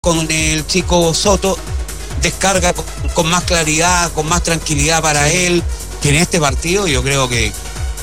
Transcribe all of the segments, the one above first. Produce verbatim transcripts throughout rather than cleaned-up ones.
con el chico Soto, descarga con, con más claridad, con más tranquilidad para él, que en este partido yo creo que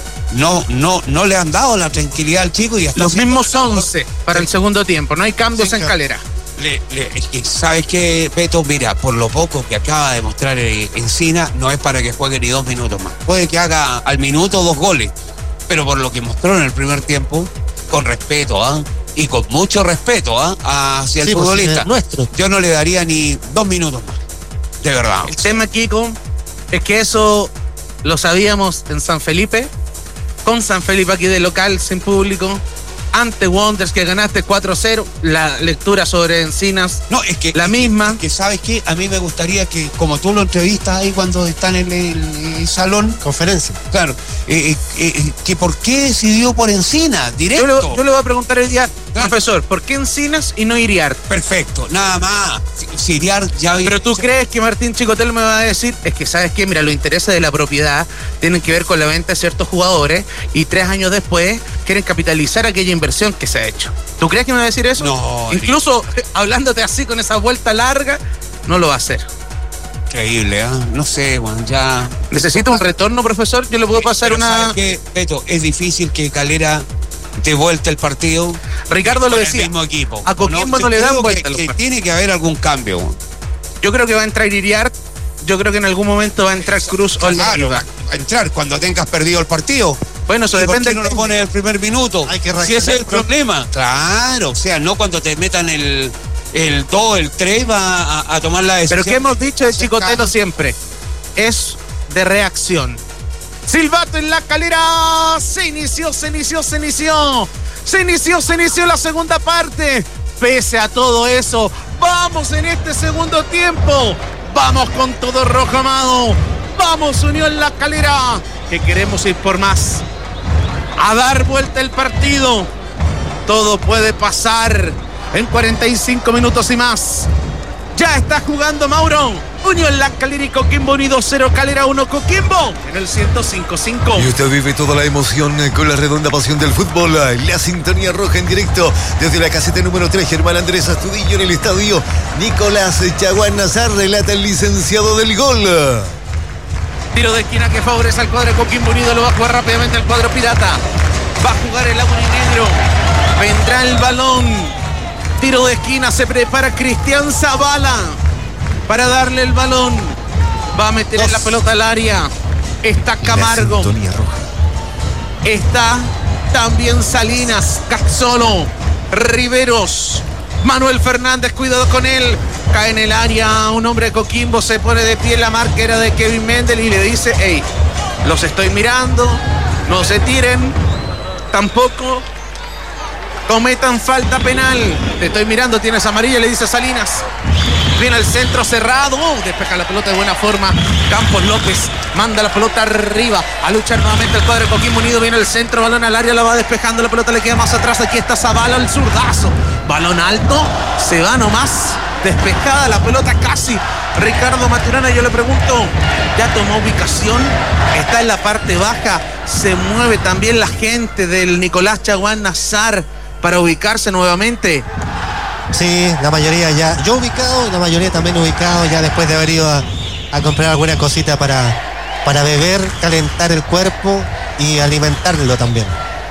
no, no, no le han dado la tranquilidad al chico. Y hasta los mismos once para sí. el segundo tiempo, no hay cambios sí, en Calera. Le, le, ¿Sabes qué, Beto? Mira, por lo poco que acaba de mostrar Encina, no es para que juegue ni dos minutos más. Puede que haga al minuto dos goles, pero por lo que mostró en el primer tiempo, con respeto, ¿ah? ¿eh? Y con mucho respeto ¿eh? hacia el sí, futbolista, pues, nuestro. Yo no le daría ni dos minutos más, de verdad. El tema, Kiko, es que eso lo sabíamos en San Felipe, con San Felipe aquí de local, sin público, ante Wanderers que ganaste cuatro cero, la lectura sobre Encinas, no, es que, la es misma. Que, que sabes qué, a mí me gustaría que, como tú lo entrevistas ahí cuando están en el, el, el salón. Conferencia. Claro, eh, eh, que por qué decidió por Encinas, directo. Yo le, yo le voy a preguntar el día, claro. Profesor, ¿por qué Encinas y no Iriart? Perfecto, nada más. Si Iriart ya... Pero tú crees que Martín Chicotel me va a decir, es que sabes qué, mira, los intereses de la propiedad tienen que ver con la venta de ciertos jugadores y tres años después quieren capitalizar aquella inversión que se ha hecho. ¿Tú crees que me va a decir eso? No. Incluso ni... hablándote así con esa vuelta larga, no lo va a hacer. Increíble, ¿eh? No sé, bueno, ya... ¿Necesita un retorno, profesor? Yo le puedo pasar Pero una... ¿sabes qué, Beto? Es difícil que Calera de vuelta el partido. Ricardo lo decía. El mismo equipo. A Coquimbo no, no le dan vuelta. Que, que tiene que haber algún cambio. Yo creo que va a entrar Iriart. Yo creo que en algún momento va a entrar Cruz o Claro, va a entrar cuando tengas perdido el partido. Bueno, eso depende. ¿Por qué no lo pones el primer minuto? Hay que si ese es el problema. Claro, o sea, no cuando te metan el el dos, el tres va a, a tomar la decisión. Pero que hemos dicho de Chicotelo siempre, es de reacción. Silbato en la Calera. Se inició, se inició, se inició. Se inició, se inició la segunda parte. Pese a todo eso, vamos en este segundo tiempo. Vamos con todo Rojo Amado. Vamos Unión La Calera, que queremos ir por más. A dar vuelta el partido. Todo puede pasar en cuarenta y cinco minutos y más. Ya está jugando Mauro. Unión La Calera y Coquimbo Unido cero, Calera uno, Coquimbo en el ciento cinco punto cinco. Y usted vive toda la emoción con la redonda pasión del fútbol. La sintonía roja en directo desde la caseta número tres, Germán Andrés Astudillo en el estadio Nicolás Chaguán Nazar, relata el licenciado del gol. Tiro de esquina que favorece al cuadro de Coquimbo Unido, lo va a jugar rápidamente el cuadro pirata. Va a jugar el aurinegro. Vendrá el balón. Tiro de esquina, se prepara Cristian Zavala para darle el balón. Va a meter Dos. la pelota al área. Está Camargo. La sintonía roja. Está también Salinas, Caxolo, Riveros, Manuel Fernández, cuidado con él. Cae en el área un hombre de Coquimbo, se pone de pie, la marca era de Kevin Mendel y le dice, hey, los estoy mirando, no se tiren, tampoco cometan falta penal. Te estoy mirando, tienes amarilla, le dice Salinas. Viene al centro cerrado, oh, despeja la pelota de buena forma. Campos López manda la pelota arriba a luchar nuevamente el cuadro de Coquimbo Unido. Viene el centro, balón al área, la va despejando, la pelota le queda más atrás. Aquí está Zavala, el zurdazo, balón alto, se va nomás, despejada la pelota casi. Ricardo Maturana, yo le pregunto, ¿ya tomó ubicación? Está en la parte baja, se mueve también la gente del Nicolás Chaguán Nazar para ubicarse nuevamente. Sí, la mayoría ya, yo ubicado, la mayoría también ubicado, ya después de haber ido a, a comprar alguna cosita para, para beber, calentar el cuerpo y alimentarlo también.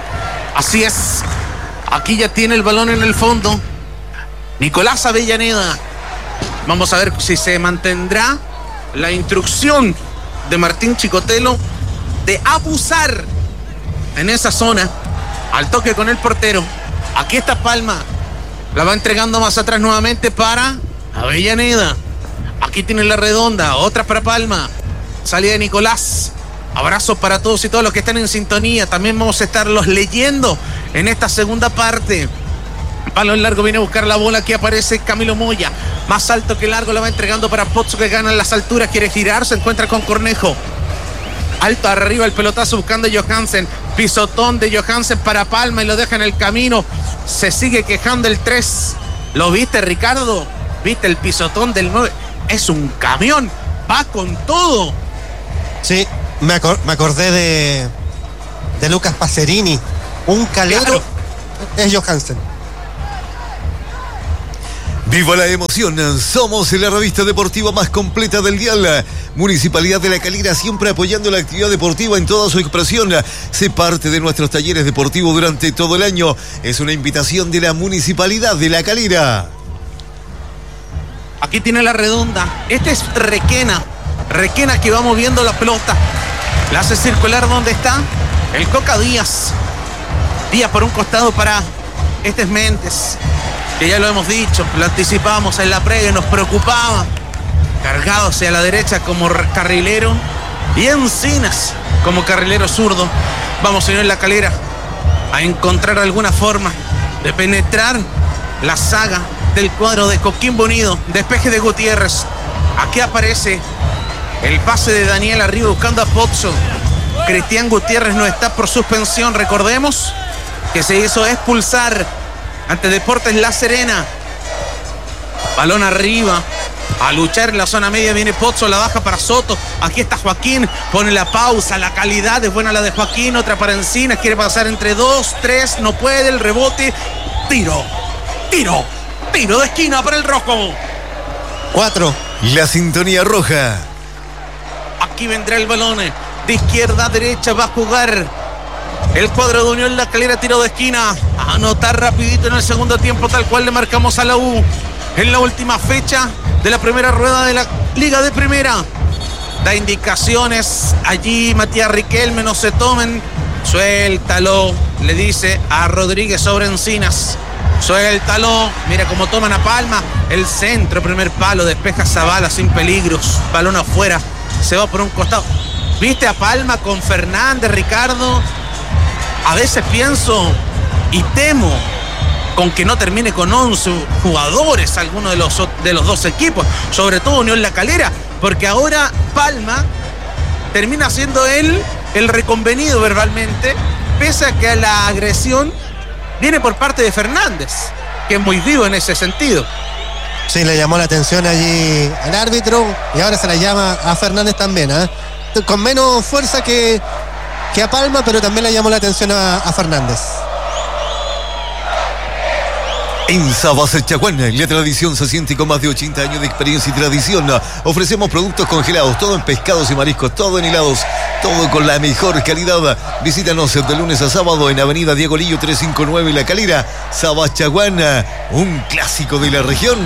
Así es, aquí ya tiene el balón en el fondo Nicolás Avellaneda. Vamos a ver si se mantendrá la instrucción de Martín Chicotelo de abusar en esa zona, al toque con el portero. Aquí está Palma. La va entregando más atrás nuevamente para Avellaneda. Aquí tiene la redonda. Otra para Palma. Salida de Nicolás. Abrazos para todos y todos los que están en sintonía. También vamos a estarlos leyendo en esta segunda parte. Balón largo, viene a buscar la bola. Aquí aparece Camilo Moya. Más alto que largo, la va entregando para Pozzo, que gana en las alturas. Quiere girar, se encuentra con Cornejo. Alto arriba el pelotazo buscando a Johansen. Pisotón de Johansen para Palma y lo deja en el camino. Se sigue quejando el tres. ¿Lo viste, Ricardo? ¿Viste el pisotón del nueve? Es un camión. Va con todo. Sí, me, acor- me acordé de, de Lucas Pacerini. Un calero. Claro. Es Johansen. ¡Viva la emoción! Somos la revista deportiva más completa del dial. Municipalidad de La Calera, siempre apoyando la actividad deportiva en toda su expresión. Sé parte de nuestros talleres deportivos durante todo el año. Es una invitación de la Municipalidad de La Calera. Aquí tiene la redonda. Este es Requena. Requena que va moviendo la pelota. La hace circular donde está el Coca Díaz. Díaz por un costado para este es Méndez, que ya lo hemos dicho, lo anticipamos en la previa, nos preocupaba. Cargado hacia la derecha como carrilero y Encinas como carrilero zurdo. Vamos, señor La Calera, a encontrar alguna forma de penetrar la saga del cuadro de Coquimbo Unido. Despeje de Gutiérrez. Aquí aparece el pase de Daniel arriba buscando a Pozzo. Cristian Gutiérrez no está por suspensión. Recordemos que se hizo expulsar ante Deportes La Serena. Balón arriba. A luchar en la zona media viene Pozzo, la baja para Soto. Aquí está Joaquín, pone la pausa. La calidad es buena la de Joaquín. Otra para Encinas, quiere pasar entre dos, tres, no puede. El rebote, tiro, tiro, tiro de esquina para el rojo. Cuatro. La sintonía roja. Aquí vendrá el balón de izquierda a derecha, va a jugar el cuadro de Unión La Calera, tiro de esquina. A anotar rapidito en el segundo tiempo, tal cual le marcamos a la U en la última fecha de la primera rueda de la Liga de Primera. Da indicaciones allí Matías Riquelme, no se tomen. Suéltalo, le dice a Rodríguez sobre Encinas. Suéltalo, mira cómo toman a Palma. El centro, primer palo, despeja Zavala sin peligros. Balón afuera, se va por un costado. ¿Viste a Palma con Fernández, Ricardo? A veces pienso y temo con que no termine con once jugadores alguno de los, de los dos equipos, sobre todo Unión La Calera, porque ahora Palma termina siendo él el reconvenido verbalmente, pese a que la agresión viene por parte de Fernández, que es muy vivo en ese sentido. Sí, le llamó la atención allí al árbitro y ahora se la llama a Fernández también, ¿eh? Con menos fuerza que, que a Palma, pero también le llamó la atención a, a Fernández. En Sabas Chaguán, la tradición se siente con más de ochenta años de experiencia y tradición. Ofrecemos productos congelados, todo en pescados y mariscos, todo en helados, todo con la mejor calidad. Visítanos de lunes a sábado en Avenida Diego Lillo trescientos cincuenta y nueve La Calera. Sabas Chaguán, un clásico de la región.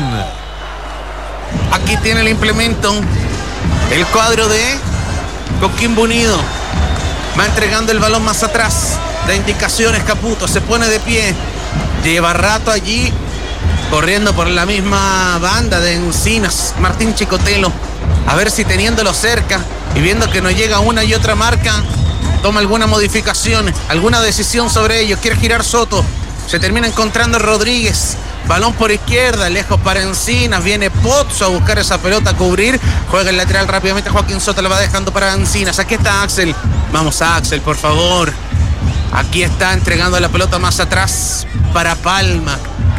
Aquí tiene el implemento el cuadro de Coquimbo Unido. Va entregando el balón más atrás. Da indicaciones Caputo, se pone de pie. Lleva rato allí corriendo por la misma banda de Encinas, Martín Chicotelo. A ver si teniéndolo cerca y viendo que no llega una y otra marca, toma alguna modificación, alguna decisión sobre ello. Quiere girar Soto. Se termina encontrando Rodríguez. Balón por izquierda, lejos para Encinas. Viene Pozzo a buscar esa pelota, a cubrir. Juega el lateral rápidamente. Joaquín Soto la va dejando para Encinas. Aquí está Axel. Vamos, Axel, por favor. Aquí está entregando la pelota más atrás para Palma.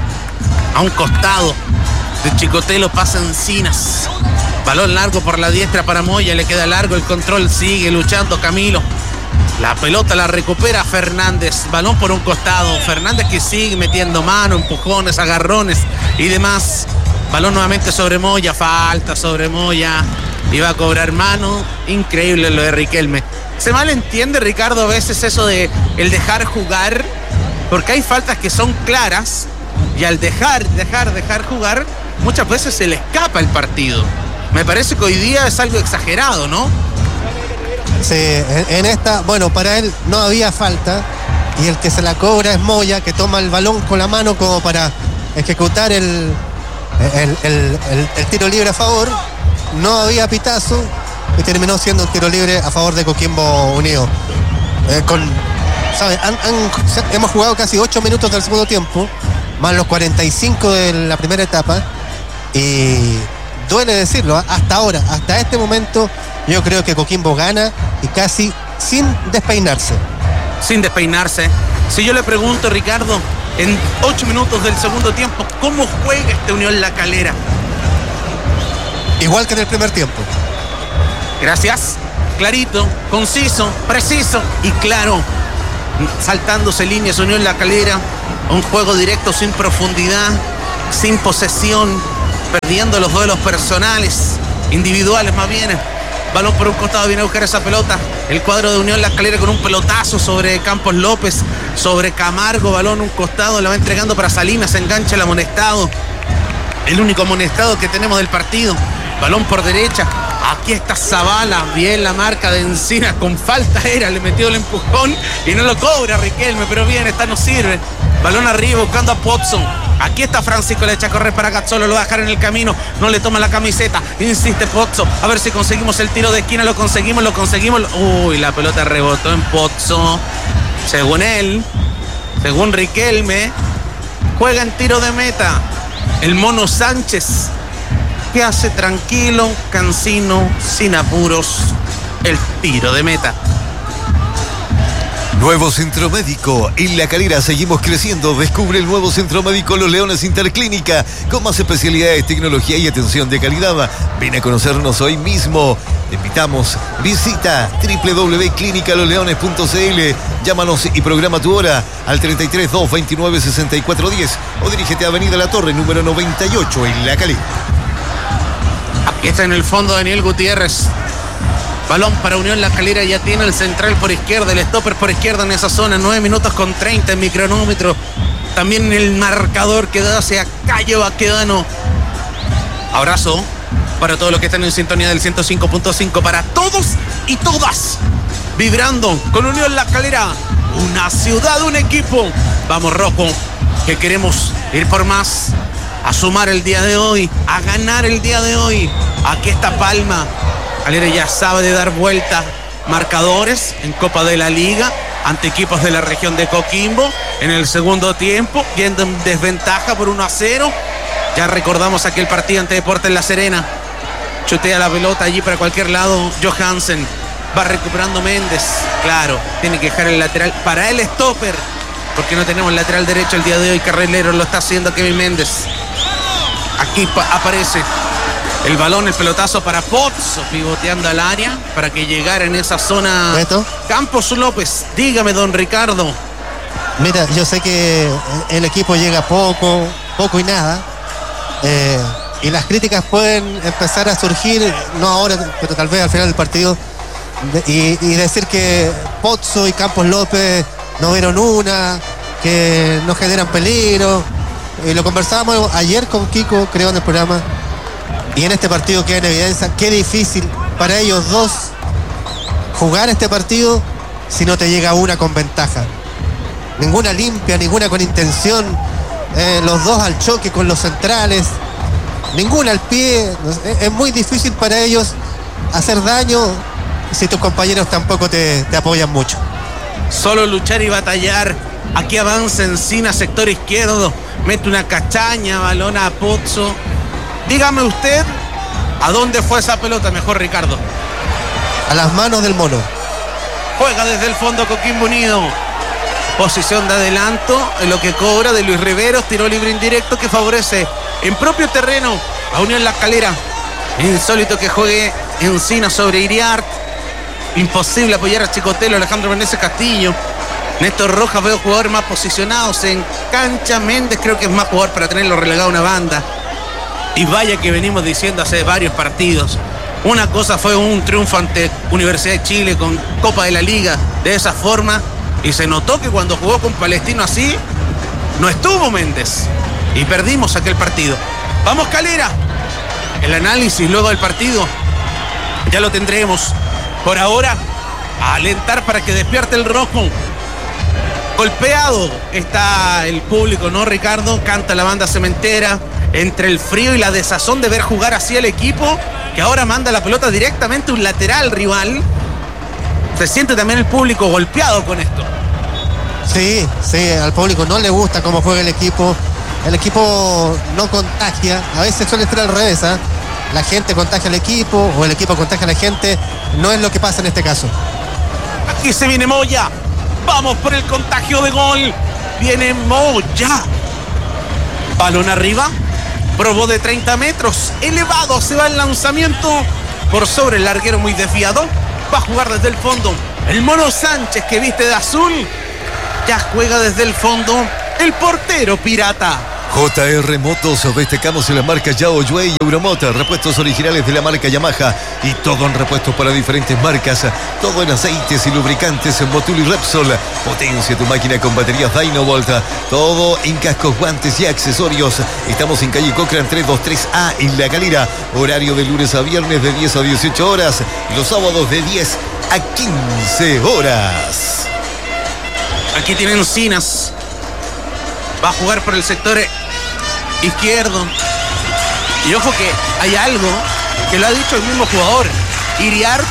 A un costado de Chicotelo pasa Encinas. Balón largo por la diestra para Moya. Le queda largo el control. Sigue luchando Camilo. La pelota la recupera Fernández. Balón por un costado. Fernández que sigue metiendo mano, empujones, agarrones y demás. Balón nuevamente sobre Moya. Falta sobre Moya. Iba a cobrar mano. Increíble lo de Riquelme. Se malentiende, Ricardo, a veces eso de el dejar jugar, porque hay faltas que son claras y al dejar, dejar, dejar jugar, muchas veces se le escapa el partido. Me parece que hoy día es algo exagerado, ¿no? Sí, en, en esta, bueno, para él no había falta y el que se la cobra es Moya, que toma el balón con la mano como para ejecutar el, el, el, el, el tiro libre a favor. No había pitazo y terminó siendo un tiro libre a favor de Coquimbo Unido. Eh, con, ¿sabe? Han, han, hemos jugado casi ocho minutos del segundo tiempo, más los cuarenta y cinco de la primera etapa, y duele decirlo, hasta ahora, hasta este momento, yo creo que Coquimbo gana y casi sin despeinarse. Sin despeinarse. Si yo le pregunto, Ricardo, en ocho minutos del segundo tiempo, ¿cómo juega este Unión La Calera? Igual que en el primer tiempo. Gracias. Clarito, conciso, preciso y claro. Saltándose líneas Unión La Calera. Un juego directo sin profundidad. sin posesión, perdiendo los duelos personales, individuales más bien. Balón por un costado, viene a buscar esa pelota. El cuadro de Unión La Calera con un pelotazo sobre Campos López, sobre Camargo. Balón un costado, la va entregando para Salinas. Engancha el amonestado. El único amonestado que tenemos del partido. Balón por derecha. Aquí está Zavala. Bien la marca de Encinas. Con falta era. Le metió el empujón y no lo cobra Riquelme. Pero bien, esta no sirve. Balón arriba buscando a Pozzo. Aquí está Francisco, le echa a correr para Gazzolo, lo va a dejar en el camino, no le toma la camiseta, insiste Pozzo, a ver si conseguimos el tiro de esquina, lo conseguimos, lo conseguimos. Uy, la pelota rebotó en Pozzo. Según él, según Riquelme, juega en tiro de meta el Mono Sánchez, que hace tranquilo, cansino, sin apuros, el tiro de meta. Nuevo Centro Médico. En La Calera seguimos creciendo. Descubre el nuevo Centro Médico Los Leones Interclínica, con más especialidades, tecnología y atención de calidad. Ven a conocernos hoy mismo. Te invitamos. Visita doble u doble u doble punto clínica los leones punto c l. Llámanos y programa tu hora al treinta y tres, dos veintinueve, sesenta y cuatro diez o dirígete a Avenida La Torre, número noventa y ocho, en La Calera. Aquí está en el fondo Daniel Gutiérrez. Balón para Unión La Calera, ya tiene el central por izquierda, el stopper por izquierda en esa zona. nueve minutos con treinta en mi cronómetro. También el marcador que da hacia Cayo Baquedano. Abrazo para todos los que están en sintonía del ciento cinco punto cinco. Para todos y todas. Vibrando con Unión La Calera. Una ciudad, un equipo. Vamos rojo, que queremos ir por más. A sumar el día de hoy. A ganar el día de hoy. Aquí está Palma. Calera ya sabe de dar vuelta marcadores en Copa de la Liga ante equipos de la región de Coquimbo. En el segundo tiempo, yendo en desventaja por uno a cero. Ya recordamos aquel partido ante Deportes La Serena. Chutea la pelota allí para cualquier lado. Johansen va recuperando Méndez. Claro, tiene que dejar el lateral para el stopper, porque no tenemos lateral derecho el día de hoy. Carrilero lo está haciendo Kevin Méndez. Aquí aparece el balón, el pelotazo para Pozzo, pivoteando al área para que llegara en esa zona. ¿Beto? Campos López, dígame, don Ricardo. Mira, yo sé que el equipo llega poco, poco y nada. Eh, y las críticas pueden empezar a surgir, no ahora, pero tal vez al final del partido. De, y, y decir que Pozzo y Campos López no vieron una, que no generan peligro. Y lo conversábamos ayer con Kiko, creo, en el programa. Y en este partido queda en evidencia qué difícil para ellos dos jugar este partido si no te llega una con ventaja. Ninguna limpia, ninguna con intención. Eh, los dos al choque con los centrales. Ninguna al pie. Es, es muy difícil para ellos hacer daño si tus compañeros tampoco te, te apoyan mucho. Solo luchar y batallar. Aquí avanza Encina, sector izquierdo. Mete una cachaña, balón a Pozzo. Dígame usted, ¿a dónde fue esa pelota mejor, Ricardo? A las manos del Mono. Juega desde el fondo Coquimbo Unido. Posición de adelanto en lo que cobra de Luis Riveros. Tiro libre indirecto que favorece en propio terreno a Unión La Calera. Insólito que juegue Encina sobre Iriart. Imposible apoyar a Chicotelo, Alejandro Meneses Castillo. Néstor Rojas, veo jugadores más posicionados en cancha. Méndez creo que es más jugador para tenerlo relegado a una banda. Y vaya que venimos diciendo hace varios partidos. Una cosa fue un triunfo ante Universidad de Chile con Copa de la Liga de esa forma. Y se notó que cuando jugó con Palestino así, no estuvo Méndez. Y perdimos aquel partido. Vamos, Calera. El análisis luego del partido ya lo tendremos. Por ahora, a alentar para que despierte el rojo. Golpeado está el público, ¿no, Ricardo? Canta la banda cementera. Entre el frío y la desazón de ver jugar así el equipo, que ahora manda la pelota directamente a un lateral rival. Se siente también el público golpeado con esto. Sí, sí, al público no le gusta cómo juega el equipo. El equipo no contagia. A veces suele ser al revés, ¿eh? La gente contagia al equipo o el equipo contagia a la gente. No es lo que pasa en este caso. Aquí se viene Moya. Vamos por el contagio de gol. Viene Moya. Balón arriba. Probó de treinta metros. Elevado. Se va el lanzamiento. Por sobre el larguero muy desviado. Va a jugar desde el fondo. El Mono Sánchez, que viste de azul. Ya juega desde el fondo. El portero pirata. J R Motos, destacamos en la marca Yao Yue y Euromotor, repuestos originales de la marca Yamaha y todo en repuestos para diferentes marcas, todo en aceites y lubricantes en Motul y Repsol. Potencia tu máquina con baterías Dynovolt, todo en cascos, guantes y accesorios. Estamos en calle Cochrane trescientos veintitrés A en La Calera, horario de lunes a viernes de diez a dieciocho horas y los sábados de diez a quince horas. Aquí tienen Encinas. Va a jugar por el sector izquierdo. Y ojo que hay algo que lo ha dicho el mismo jugador, Iriart.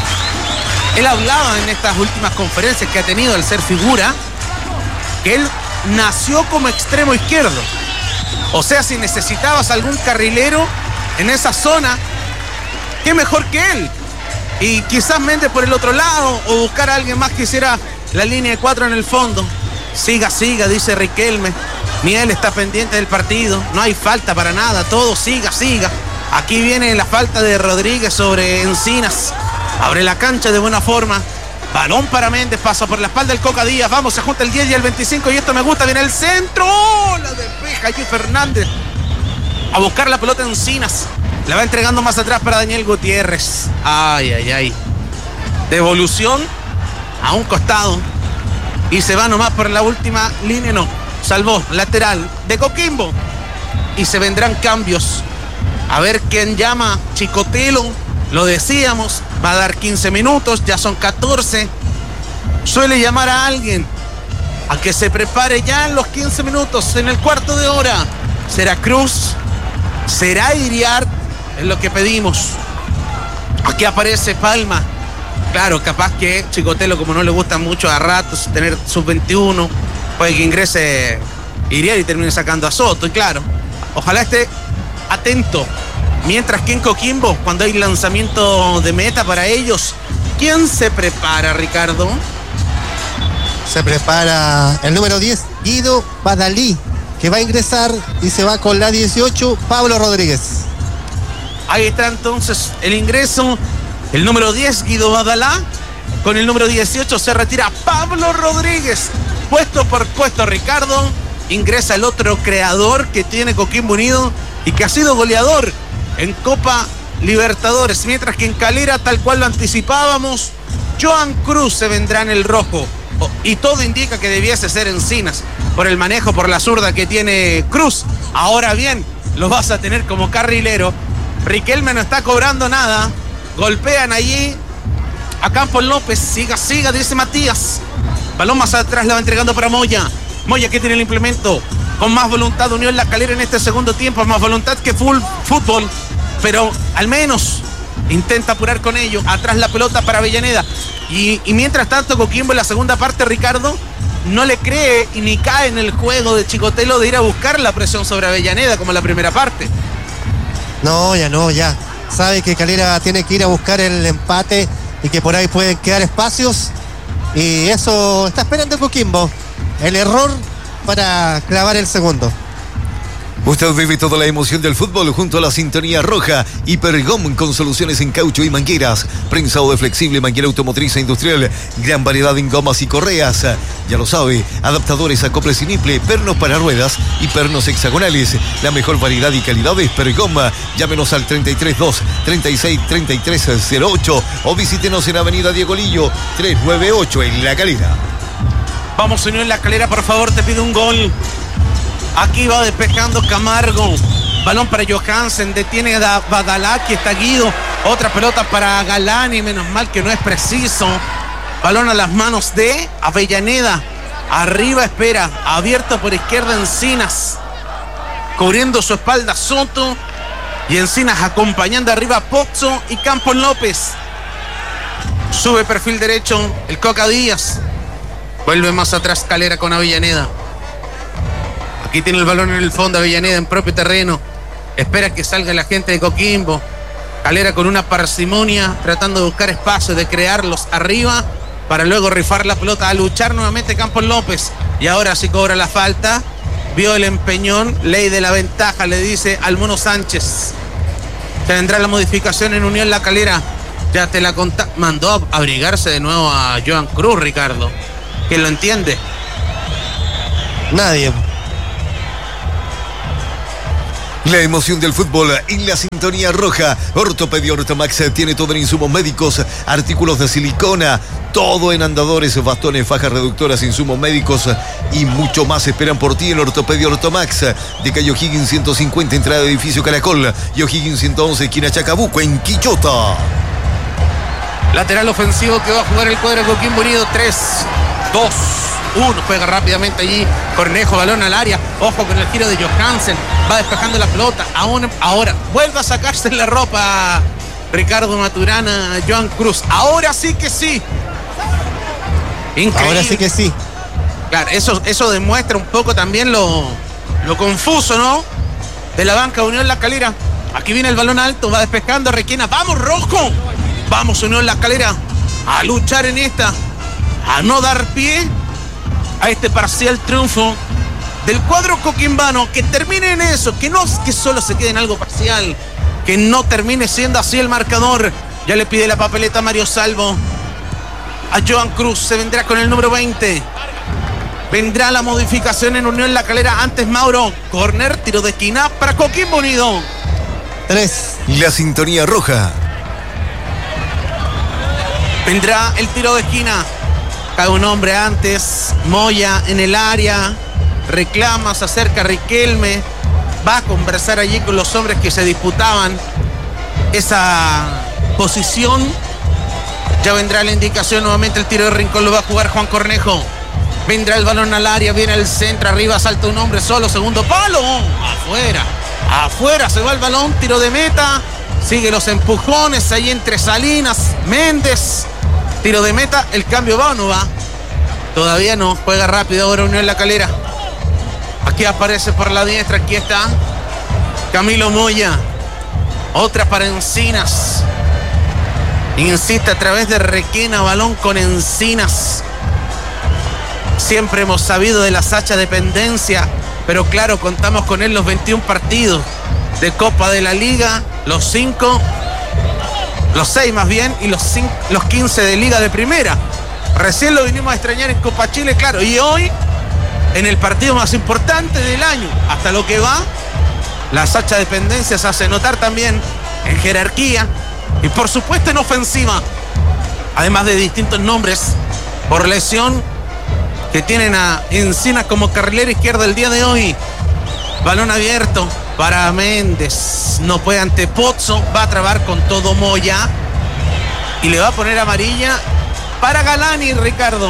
Él hablaba en estas últimas conferencias que ha tenido al ser figura, que él nació como extremo izquierdo. O sea, si necesitabas algún carrilero en esa zona, qué mejor que él. Y quizás Méndez por el otro lado, o buscar a alguien más que hiciera la línea de cuatro en el fondo. Siga, siga, dice Riquelme. Ni él está pendiente del partido. No hay falta para nada. Todo siga, siga. Aquí viene la falta de Rodríguez sobre Encinas. Abre la cancha de buena forma. Balón para Méndez. Pasa por la espalda el Coca Díaz. Vamos, se junta el diez y el veinticinco. Y esto me gusta. Viene el centro. ¡Oh! La despeja allí Fernández. A buscar la pelota Encinas. La va entregando más atrás para Daniel Gutiérrez. Ay, ay, ay. Devolución a un costado. Y se va nomás por la última línea. No. Salvó lateral de Coquimbo. Y se vendrán cambios. A ver quién llama. Chicotelo. Lo decíamos. Va a dar quince minutos. Ya son catorce. Suele llamar a alguien a que se prepare ya en los quince minutos. En el cuarto de hora. ¿Será Cruz? ¿Será Iriart? Es lo que pedimos. Aquí aparece Palma. Claro, capaz que Chicotelo, como no le gusta mucho a ratos tener sub veintiuno, puede que ingrese Iriart y termine sacando a Soto. Y claro, ojalá esté atento. Mientras que en Coquimbo, cuando hay lanzamiento de meta para ellos, ¿quién se prepara, Ricardo? Se prepara el número diez, Guido Badalí, que va a ingresar y se va con la dieciocho, Pablo Rodríguez. Ahí está entonces el ingreso. El número diez, Guido Badalá. Con el número dieciocho se retira Pablo Rodríguez. Puesto por puesto, Ricardo. Ingresa el otro creador que tiene Coquimbo Unido y que ha sido goleador en Copa Libertadores. Mientras que en Calera, tal cual lo anticipábamos, Joan Cruz se vendrá en el rojo. Y todo indica que debiese ser Encinas por el manejo por la zurda que tiene Cruz. Ahora bien, lo vas a tener como carrilero. Riquelme no está cobrando nada. Golpean allí a Campos López. Siga, siga, dice Matías. Balón más atrás, la va entregando para Moya. Moya que tiene el implemento. Con más voluntad unió en La Calera en este segundo tiempo. Más voluntad que full fútbol. Pero al menos intenta apurar con ello. Atrás la pelota para Avellaneda. Y, y mientras tanto Coquimbo en la segunda parte, Ricardo, no le cree y ni cae en el juego de Chicotelo de ir a buscar la presión sobre Avellaneda como en la primera parte. No, ya no, ya. Sabe que Calera tiene que ir a buscar el empate y que por ahí pueden quedar espacios. Y eso está esperando Coquimbo. El error para clavar el segundo. Usted vive toda la emoción del fútbol junto a la sintonía roja. Hipergom con soluciones en caucho y mangueras. Prensado de flexible, manguera automotriz e industrial. Gran variedad en gomas y correas. Ya lo sabe, adaptadores, acoples y niple, pernos para ruedas y pernos hexagonales. La mejor variedad y calidad de Hipergom. Llámenos al treinta y tres dos, treinta y seis, treinta y tres cero ocho o visítenos en Avenida Diego Lillo trescientos noventa y ocho en La Calera. Vamos, señor, en La Calera, por favor, te pido un gol. Aquí va despejando Camargo. Balón para Johansen. Detiene a Badalá. Aquí está Guido. Otra pelota para Galani. Menos mal que no es preciso. Balón a las manos de Avellaneda. Arriba espera. Abierto por izquierda Encinas. Cubriendo su espalda Soto. Y Encinas acompañando arriba Pozzo y Campos López. Sube perfil derecho el Coca Díaz. Vuelve más atrás Calera con Avellaneda. Aquí tiene el balón en el fondo Avellaneda en propio terreno. Espera que salga la gente de Coquimbo. Calera con una parsimonia, tratando de buscar espacio, de crearlos arriba, para luego rifar la pelota, a luchar nuevamente Campos López. Y ahora sí cobra la falta. Vio el empeñón, ley de la ventaja, le dice al Mono Sánchez. Se vendrá la modificación en Unión La Calera. Ya te la contá. Mandó a abrigarse de nuevo a Joan Cruz, Ricardo. ¿Quién lo entiende? Nadie. La emoción del fútbol en la sintonía roja. Ortopedia Ortomax tiene todo en insumos médicos, artículos de silicona, todo en andadores, bastones, fajas reductoras, insumos médicos y mucho más esperan por ti en Ortopedia Ortomax. De calle O'Higgins ciento cincuenta, entrada de edificio Caracol, y O'Higgins ciento once, esquina Chacabuco, en Quillota. Lateral ofensivo que va a jugar el cuadro de Coquimbo Unido. tres, dos, uno. Juega rápidamente allí Cornejo, balón al área. Ojo con el giro de Johansen. Va despejando la pelota. Aún, ahora vuelve a sacarse la ropa Ricardo Maturana, Joan Cruz. Ahora sí que sí. Increíble. Ahora sí que sí. Claro, eso, eso demuestra un poco también lo, lo confuso, ¿no? De la banca Unión La Calera. Aquí viene el balón alto, va despejando Requena. ¡Vamos, Rojo! Vamos, Unión La Calera, a luchar en esta, a no dar pie a este parcial triunfo del cuadro coquimbano. Que termine en eso, que no que solo se quede en algo parcial, que no termine siendo así el marcador. Ya le pide la papeleta a Mario Salvo. A Joan Cruz se vendrá con el número veinte. Vendrá la modificación en Unión La Calera. Antes Mauro, corner, tiro de esquina para Coquimbo Unido. Tres. La sintonía roja. Vendrá el tiro de esquina. Cae un hombre antes. Moya en el área. Reclama, se acerca Riquelme. Va a conversar allí con los hombres que se disputaban esa posición. Ya vendrá la indicación. Nuevamente el tiro de rincón lo va a jugar Juan Cornejo. Vendrá el balón al área. Viene el centro. Arriba salta un hombre solo. Segundo palo. Afuera. Afuera se va el balón. Tiro de meta. Sigue los empujones ahí entre Salinas, Méndez. Tiro de meta, el cambio va o no va. Todavía no, juega rápido ahora Unión La Calera. Aquí aparece por la diestra, aquí está Camilo Moya. Otra para Encinas. Insiste a través de Requena, balón con Encinas. Siempre hemos sabido de la Sacha dependencia, pero claro, contamos con él los veintiún partidos de Copa de la Liga, los cinco, los seis más bien, y los, cinco, los quince de Liga de Primera. Recién lo vinimos a extrañar en Copa Chile, claro, y hoy, en el partido más importante del año, hasta lo que va, la Sacha dependencia se hace notar también en jerarquía y por supuesto en ofensiva, además de distintos nombres por lesión que tienen a Encinas como carrilero izquierdo el día de hoy. Balón abierto para Méndez, no puede ante Pozzo, va a trabar con todo Moya y le va a poner amarilla para Galani, Ricardo.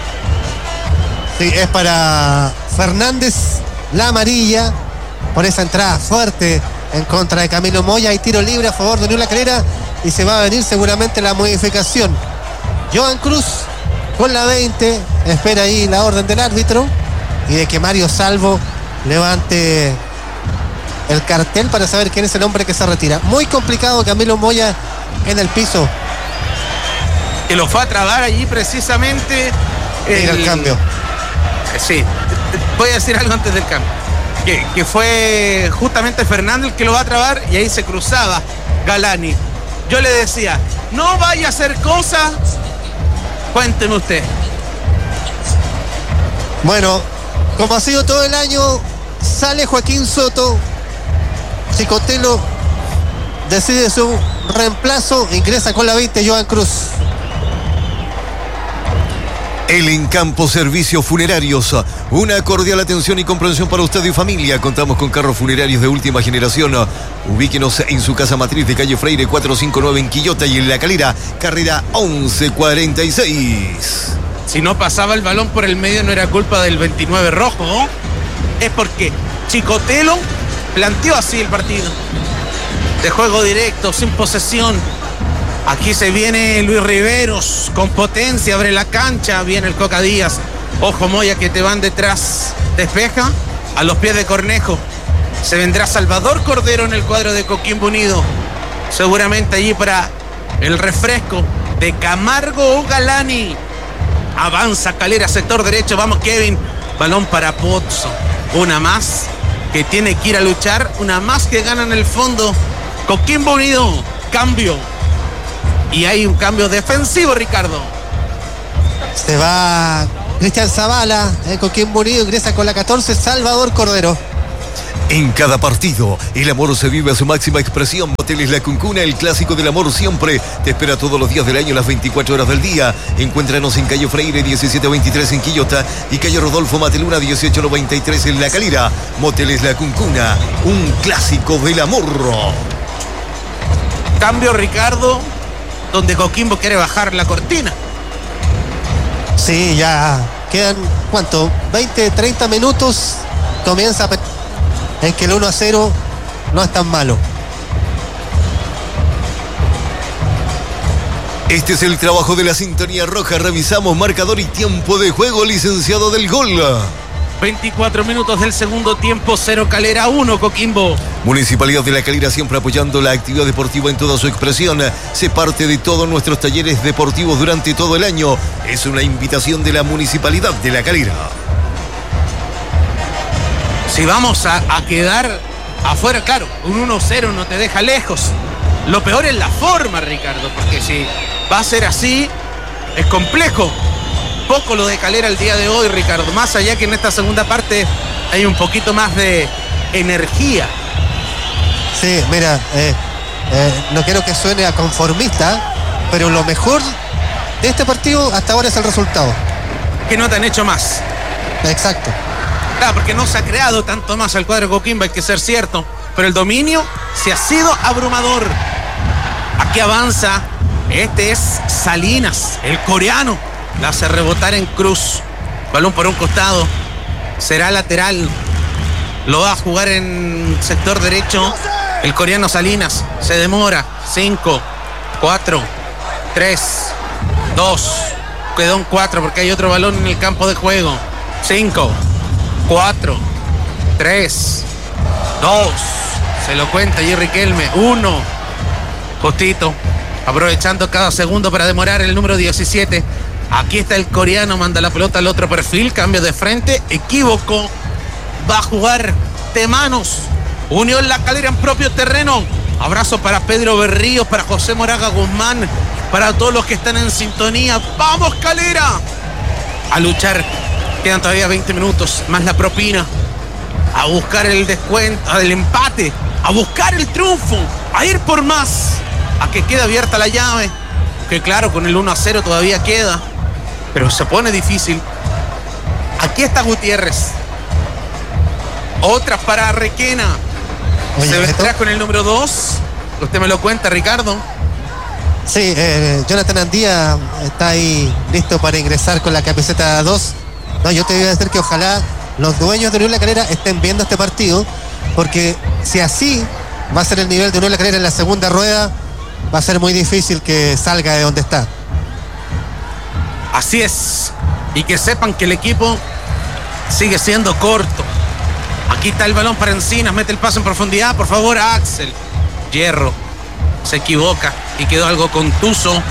Sí, es para Fernández la amarilla por esa entrada fuerte en contra de Camilo Moya. Hay tiro libre a favor de Unión La Calera y se va a venir seguramente la modificación. Joan Cruz con la veinte, espera ahí la orden del árbitro y de que Mario Salvo levante el cartel para saber quién es el hombre que se retira. Muy complicado Camilo Moya en el piso. Que lo fue a trabar allí precisamente. El, el cambio. Sí, voy a decir algo antes del cambio. Que, que fue justamente Fernández el que lo va a trabar y ahí se cruzaba Galani. Yo le decía, no vaya a hacer cosas. Cuénteme usted. Bueno, como ha sido todo el año, sale Joaquín Soto. Chicotelo decide su reemplazo, ingresa con la veinte Joan Cruz. El Encampo Servicios Funerarios. Una cordial atención y comprensión para usted y familia. Contamos con carros funerarios de última generación. Ubíquenos en su casa matriz de calle Freire cuatrocientos cincuenta y nueve en Quillota y en La Calera, carrera once cuarenta y seis. Si no pasaba el balón por el medio no era culpa del veintinueve rojo, ¿no? Es porque Chicotelo planteó así el partido. De juego directo, sin posesión. Aquí se viene Luis Riveros con potencia, abre la cancha, viene el Coca Díaz. Ojo Moya que te van detrás, despeja a los pies de Cornejo. Se vendrá Salvador Cordero en el cuadro de Coquimbo Unido. Seguramente allí para el refresco de Camargo o Galani. Avanza Calera, sector derecho, vamos Kevin. Balón para Pozzo. Una más que tiene que ir a luchar, una más que gana en el fondo. Coquimbo Unido, cambio. Y hay un cambio defensivo, Ricardo. Se va Cristian Zavala, el Coquimbo Unido ingresa con la catorce, Salvador Cordero. En cada partido, el amor se vive a su máxima expresión. Moteles La Cuncuna, el clásico del amor siempre. Te espera todos los días del año, las veinticuatro horas del día. Encuéntranos en Calle Freire diecisiete veintitrés en Quillota y Calle Rodolfo Mateluna dieciocho noventa y tres en La Calera. Moteles La Cuncuna, un clásico del amor. Cambio, Ricardo, donde Coquimbo quiere bajar la cortina. Sí, ya quedan, ¿cuánto? veinte, treinta minutos. Comienza a pe- en que el uno a cero no es tan malo. Este es el trabajo de la Sintonía Roja. Revisamos marcador y tiempo de juego, licenciado del gol. veinticuatro minutos del segundo tiempo, cero Calera, uno Coquimbo. Municipalidad de La Calera siempre apoyando la actividad deportiva en toda su expresión. Se parte de todos nuestros talleres deportivos durante todo el año. Es una invitación de la Municipalidad de La Calera. Si vamos a, a quedar afuera, claro, un uno cero no te deja lejos. Lo peor es la forma, Ricardo, porque si va a ser así, es complejo. Poco lo de Calera el día de hoy, Ricardo. Más allá que en esta segunda parte hay un poquito más de energía. Sí, mira, eh, eh, no quiero que suene a conformista, pero lo mejor de este partido hasta ahora es el resultado. Que no te han hecho más. Exacto. Claro, porque no se ha creado tanto más al cuadro Coquimbo, hay que ser cierto. Pero el dominio se ha sido abrumador. Aquí avanza. Este es Salinas, el coreano. La hace rebotar en cruz. Balón por un costado. Será lateral. Lo va a jugar en sector derecho. El coreano Salinas. Se demora. cinco, cuatro, tres, dos. Quedó en cuatro porque hay otro balón en el campo de juego. cinco, cuatro, tres, dos. Se lo cuenta Jerry Kelme. uno. Justito. Aprovechando cada segundo para demorar el número diecisiete. Aquí está el coreano, manda la pelota al otro perfil, cambio de frente, equívoco. Va a jugar de manos. Unión La Calera en propio terreno. Abrazo para Pedro Berríos, para José Moraga Guzmán, para todos los que están en sintonía. ¡Vamos, Calera! A luchar. Quedan todavía veinte minutos, más la propina. A buscar el descuento, el empate. A buscar el triunfo. A ir por más. A que quede abierta la llave. Que claro, con el uno a cero todavía queda. Pero se pone difícil. Aquí está Gutiérrez. Otra para Requena. Oye, se vendrá ¿esto? con el número dos. Usted me lo cuenta, Ricardo. Sí, eh, Jonathan Andía está ahí listo para ingresar con la camiseta dos. No, yo te voy a decir que ojalá los dueños de Unión La Calera estén viendo este partido, porque si así va a ser el nivel de Unión La Calera en la segunda rueda, va a ser muy difícil que salga de donde está. Así es. Y que sepan que el equipo sigue siendo corto. Aquí está el balón para Encinas. Mete el paso en profundidad. Por favor, a Axel. Hierro. Se equivoca y quedó algo contuso.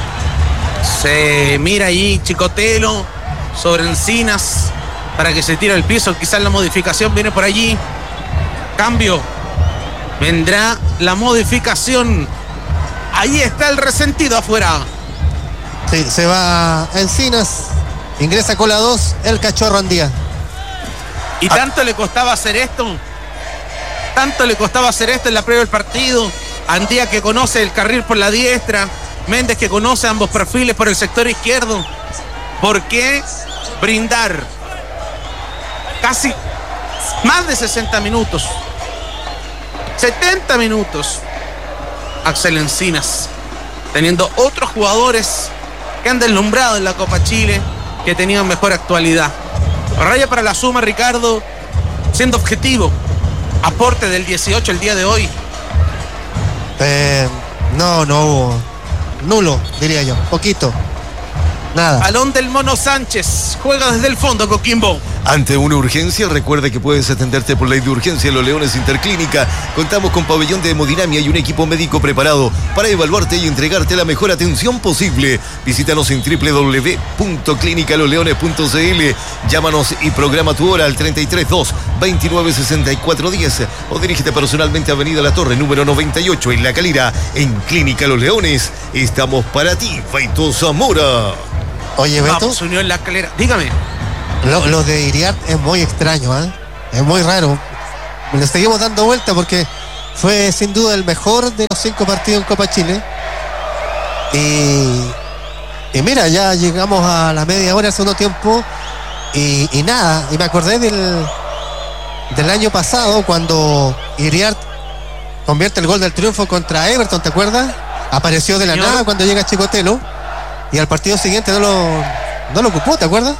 Se mira allí Chicotelo sobre Encinas para que se tire al piso. Quizás la modificación viene por allí. Cambio. Vendrá la modificación. Ahí está el resentido afuera. Sí, se va Encinas, ingresa con la dos, el Cachorro Andía. Y tanto le costaba hacer esto. Tanto le costaba hacer esto en la previa del partido. Andía, que conoce el carril por la diestra. Méndez, que conoce ambos perfiles por el sector izquierdo. ¿Por qué brindar casi más de sesenta minutos? setenta minutos. Axel Encinas, teniendo otros jugadores que han deslumbrado en la Copa Chile, que tenían mejor actualidad. Raya para la suma, Ricardo, siendo objetivo. Aporte del dieciocho el día de hoy. Eh, no, no hubo. Nulo, diría yo. Poquito. Nada. Balón del Mono Sánchez. Juega desde el fondo, Coquimbo. Ante una urgencia, recuerda que puedes atenderte por ley de urgencia en Los Leones Interclínica. Contamos con pabellón de hemodinamia y un equipo médico preparado para evaluarte y entregarte la mejor atención posible. Visítanos en doble u doble u doble u punto clínica los leones punto c l. Llámanos y programa tu hora al treinta y tres dos, veintinueve sesenta y cuatro diez o dirígete personalmente a Avenida La Torre, número noventa y ocho en La Calera. En Clínica Los Leones estamos para ti, Beto Zamora. Oye, Beto, Vamos, Unión La Calera. Dígame. lo, lo de Iriart es muy extraño, ¿eh? Es muy raro. le seguimos dando vuelta porque fue sin duda el mejor de los cinco partidos en Copa Chile. Y, y mira, ya llegamos a la media hora del segundo tiempo y, y nada, y me acordé del, del año pasado cuando Iriart convierte el gol del triunfo contra Everton, ¿te acuerdas? Apareció de la Señor. nada cuando llega Chicotelo y al partido siguiente no lo, no lo ocupó, ¿te acuerdas?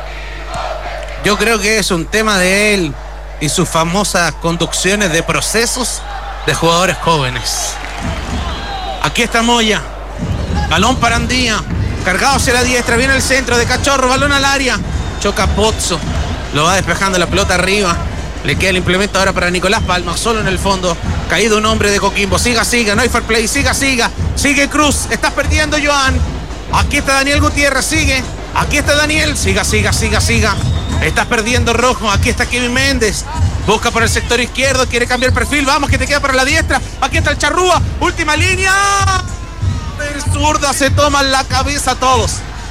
Yo creo que es un tema de él y sus famosas conducciones de procesos de jugadores jóvenes. Aquí está Moya. Balón para Andía. Cargado hacia la diestra. Viene el centro de Cachorro. Balón al área. Choca Pozzo. Lo va despejando la pelota arriba. Le queda el implemento ahora para Nicolás Palma. Solo en el fondo. Caído un hombre de Coquimbo. Siga, siga. No hay fair play. Siga, siga. Sigue Cruz. Estás perdiendo, Joan. Aquí está Daniel Gutiérrez. Sigue. Aquí está Daniel. Siga, siga, siga, siga. Estás perdiendo, Rojo. Aquí está Kevin Méndez. Busca por el sector izquierdo. Quiere cambiar perfil. Vamos, que te queda para la diestra. Aquí está el Charrúa. Última línea. El zurda se toma en la cabeza todos.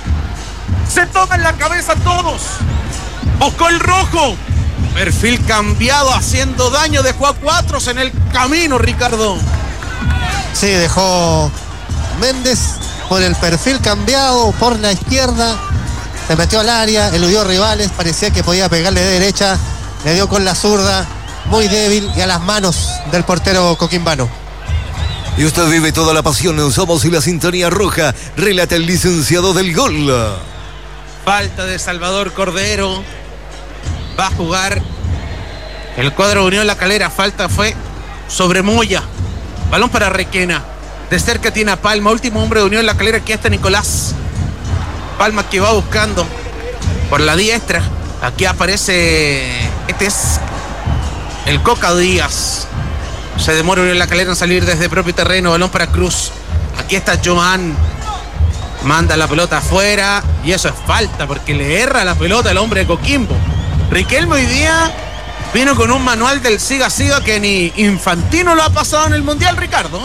Se toma en la cabeza todos. Buscó el Rojo. Perfil cambiado, haciendo daño. Dejó a Cuatros en el camino, Ricardo. Sí, dejó Méndez por el perfil cambiado por la izquierda. Se metió al área, eludió rivales. Parecía que podía pegarle de derecha. Le dio con la zurda, muy débil, y a las manos del portero coquimbano. Y usted vive toda la pasión. Somos y la sintonía roja. Relata el licenciado del gol. Falta de Salvador Cordero. Va a jugar el cuadro de Unión La Calera. Falta fue sobre Moya. Balón para Requena. De cerca tiene a Palma. Último hombre de Unión La Calera. Aquí está Nicolás Palma, que va buscando por la diestra. Aquí aparece, este es el Coca Díaz. Se demora Unión La Calera en salir desde propio terreno. Balón para Cruz. Aquí está Joan. Manda la pelota afuera. Y eso es falta porque le erra la pelota al hombre de Coquimbo. Riquelme hoy día vino con un manual del siga siga que ni Infantino lo ha pasado en el Mundial, Ricardo.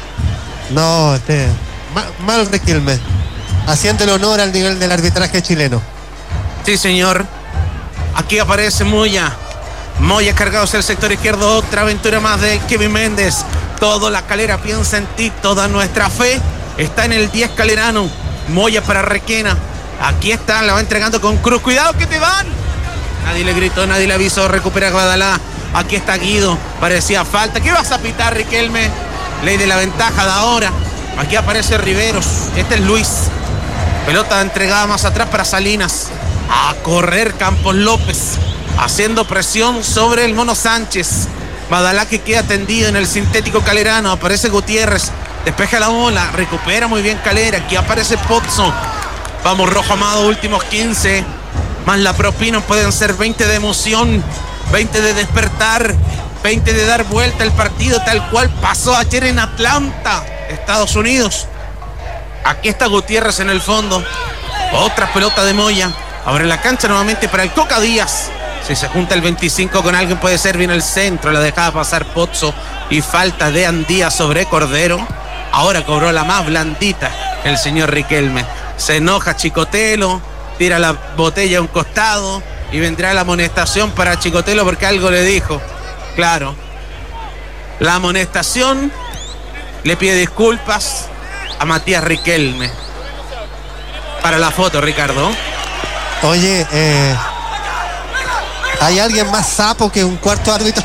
No, este, mal, mal Riquelme. Haciendo el honor al nivel del arbitraje chileno. Sí, señor. Aquí aparece Moya. Moya cargado hacia el sector izquierdo. Otra aventura más de Kevin Méndez. Todo La Calera piensa en ti. Toda nuestra fe está en el diez calerano. Moya para Requena. Aquí está, la va entregando con Cruz. Cuidado que te van. Nadie le gritó, nadie le avisó. Recupera Guadalá. Aquí está Guido. Parecía falta. ¿Qué vas a pitar, Riquelme? Ley de la ventaja de ahora. Aquí aparece Riveros. Este es Luis. Pelota entregada más atrás para Salinas. A correr Campos López. Haciendo presión sobre el Mono Sánchez. Badalá que queda tendido en el sintético calerano. Aparece Gutiérrez. Despeja la bola. Recupera muy bien Calera. Aquí aparece Pozzo. Vamos, Rojo Amado. Últimos quince. Más la propina. Pueden ser veinte de emoción. veinte de despertar. veinte de dar vuelta el partido tal cual pasó ayer en Atlanta, Estados Unidos. Aquí está Gutiérrez en el fondo. Otra pelota de Moya. Abre la cancha nuevamente para el Coca Díaz. Si se junta el veinticinco con alguien puede ser bien el centro. La dejaba pasar Pozzo. Y falta de Andía sobre Cordero. Ahora cobró la más blandita el señor Riquelme. Se enoja Chicotelo. Tira la botella a un costado. Y vendrá la amonestación para Chicotelo porque algo le dijo. Claro. La amonestación. Le pide disculpas a Matías Riquelme. Para la foto, Ricardo. Oye, eh, ¿hay alguien más sapo que un cuarto árbitro?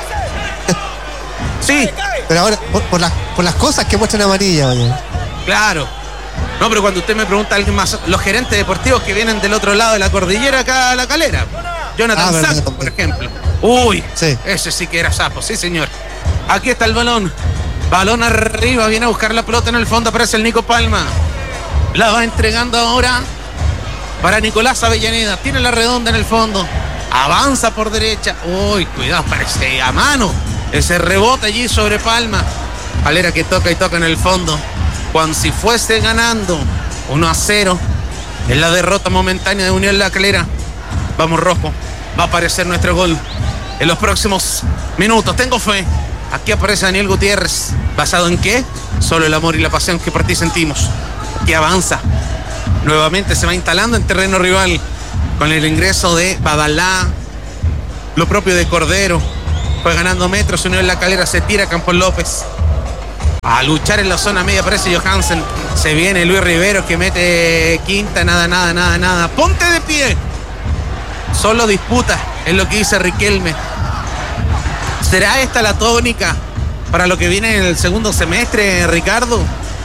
Sí, Pero ahora, por, por, las, por las cosas que muestran amarilla, oye. claro. No, pero cuando usted me pregunta a alguien más, los gerentes deportivos que vienen del otro lado de la cordillera acá a La Calera. Jonathan Ah, verdad, Saco, por también. ejemplo. Uy, Sí. ese sí que era sapo, sí señor. Aquí está el balón. Balón arriba, viene a buscar la pelota en el fondo, aparece el Nico Palma. La va entregando ahora para Nicolás Avellaneda. Tiene la redonda en el fondo. Avanza por derecha. Uy, cuidado, parece a mano. Ese rebote allí sobre Palma. Calera que toca y toca en el fondo. Cuando si fuese ganando uno a cero en la derrota momentánea de Unión La Calera. Vamos, Rojo. Va a aparecer nuestro gol en los próximos minutos. Tengo fe. Aquí aparece Daniel Gutiérrez. ¿Basado en qué? Solo el amor y la pasión que por ti sentimos. Aquí avanza. Nuevamente se va instalando en terreno rival con el ingreso de Badalá. Lo propio de Cordero. Fue ganando metros, se unió en La Calera, se tira Campos López. A luchar en la zona media aparece Johansen. Se viene Luis Rivero que mete quinta, nada, nada, nada, nada. Ponte de pie. Solo disputa, es lo que dice Riquelme. ¿Será esta la tónica para lo que viene en el segundo semestre, Ricardo?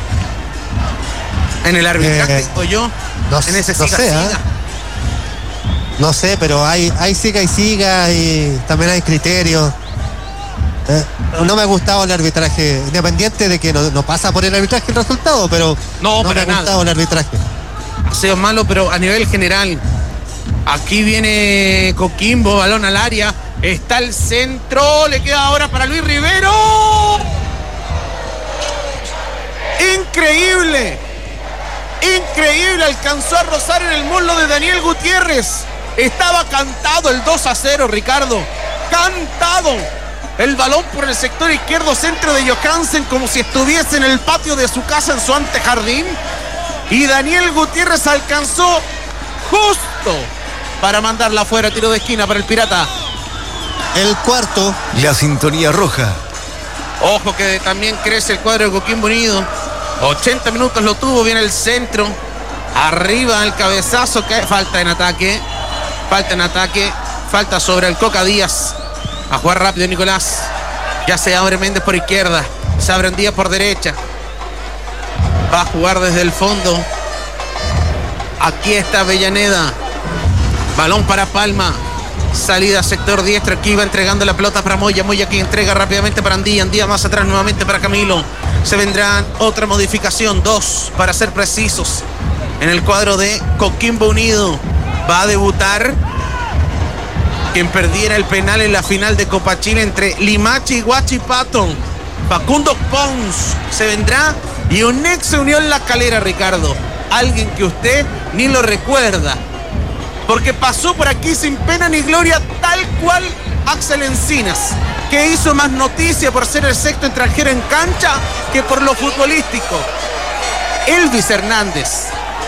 En el arbitraje, Eh, o yo. No, en ese no siga, sé, siga. ¿eh? No sé, pero hay, hay siga y siga y también hay criterios. Eh, no me ha gustado el arbitraje, independiente de que no, no pasa por el arbitraje el resultado, pero No, no me para ha nada. gustado el arbitraje. Ha sido malo, pero a nivel general. Aquí viene Coquimbo, balón al área. Está el centro, le queda ahora para Luis Rivero. Increíble. Increíble, alcanzó a rozar en el muslo de Daniel Gutiérrez. Estaba cantado el dos a cero, Ricardo. Cantado. El balón por el sector izquierdo, centro de Johansen, como si estuviese en el patio de su casa en su antejardín. Y Daniel Gutiérrez alcanzó justo para mandarla afuera, tiro de esquina para el Pirata. El cuarto. La sintonía roja. Ojo que también crece el cuadro de Coquimbo Unido. ochenta minutos lo tuvo, viene el centro. Arriba el cabezazo, que falta en ataque. Falta en ataque. Falta sobre el Coca Díaz. A jugar rápido Nicolás. Ya se abre Méndez por izquierda. Se abre Díaz por derecha. Va a jugar desde el fondo. Aquí está Avellaneda. Balón para Palma. Salida sector diestro. Aquí va entregando la pelota para Moya. Moya que entrega rápidamente para Andía. Andía más atrás nuevamente para Camilo. Se vendrán otra modificación. Dos para ser precisos. En el cuadro de Coquimbo Unido. Va a debutar quien perdiera el penal en la final de Copa Chile entre Limache y Huachipato. Facundo Pons se vendrá. Y un ex se unió en La Calera, Ricardo. Alguien que usted ni lo recuerda. Porque pasó por aquí sin pena ni gloria, tal cual Axel Encinas, que hizo más noticia por ser el sexto extranjero en cancha que por lo futbolístico. Elvis Hernández.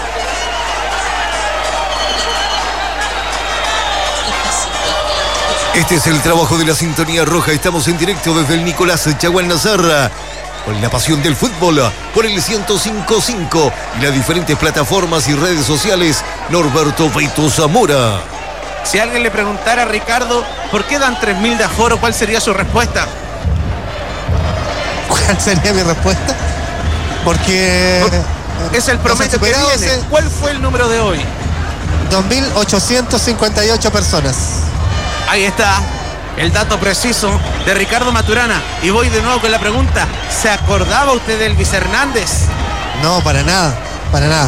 Este es el trabajo de la sintonía roja. Estamos en directo desde el Nicolás Chaguán Nazarra. Con la pasión del fútbol, por el ciento cinco punto cinco y las diferentes plataformas y redes sociales, Norberto Beito Zamora. Si alguien le preguntara a Ricardo por qué dan tres mil de aforo, ¿cuál sería su respuesta? ¿Cuál sería mi respuesta? Porque Es el promedio que superado viene. ese- ¿Cuál fue el número de hoy? dos mil ochocientas cincuenta y ocho personas. Ahí está el dato preciso de Ricardo Maturana. Y voy de nuevo con la pregunta. ¿Se acordaba usted de Elvis Hernández? No, para nada, para nada.